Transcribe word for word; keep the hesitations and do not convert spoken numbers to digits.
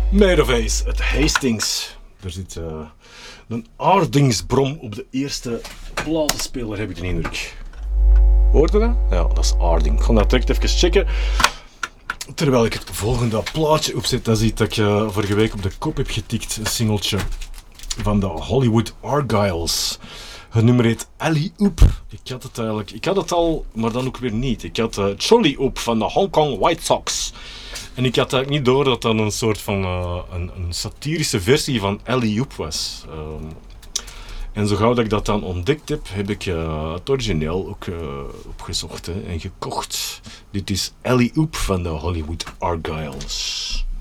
Meiderface, het Hastings. Er zit uh, een aardingsbrom op de eerste platenspeler, heb ik de indruk. Hoort u dat? Ja, dat is aarding. Ik ga dat direct even checken. Terwijl ik het volgende plaatje opzet, dat is iets dat ik uh, vorige week op de kop heb getikt. Een singeltje van de Hollywood Argyles. Het nummer heet Alley Oop. Ik had het eigenlijk, ik had het al, maar dan ook weer niet. Ik had uh, Jolly Oop van de Hong Kong White Sox. En ik had eigenlijk niet door dat dat een soort van uh, een, een satirische versie van Alley Oop was. Um, en zo gauw dat ik dat dan ontdekt heb, heb ik uh, het origineel ook uh, opgezocht hè, en gekocht. Dit is Alley Oop van de Hollywood Argyles.